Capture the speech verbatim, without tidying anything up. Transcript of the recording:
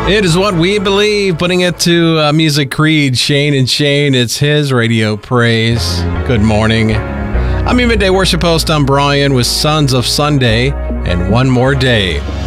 It is what we believe. Putting it to uh, Music Creed, Shane and Shane. It's his radio praise. Good morning. I'm your midday worship host. I'm Brian with Sons of Sunday and One More Day.